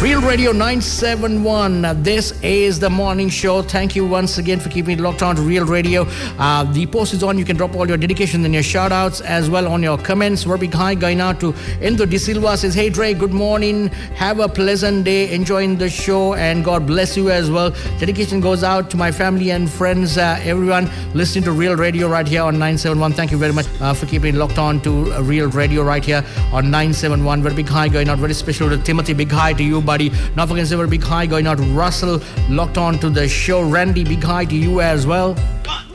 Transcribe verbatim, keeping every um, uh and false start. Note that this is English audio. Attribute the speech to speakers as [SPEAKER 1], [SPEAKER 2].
[SPEAKER 1] Real Radio nine seven one. Uh, this is the morning show. Thank you once again for keeping it locked on to Real Radio. Uh, the post is on. You can drop all your dedication and your shout outs as well on your comments. We're big hi going out to Indo De Silva. Says, hey Dre, good morning. Have a pleasant day. Enjoying the show and God bless you as well. Dedication goes out to my family and friends, uh, everyone listening to Real Radio right here on nine seven one. Thank you very much uh, for keeping it locked on to uh, Real Radio right here on nine seven one. Very big hi going out. Very special to Timothy. Big hi to you, buddy. Not forgetting to say a big hi going out to Russell, locked on to the show. Randy, big hi to you as well.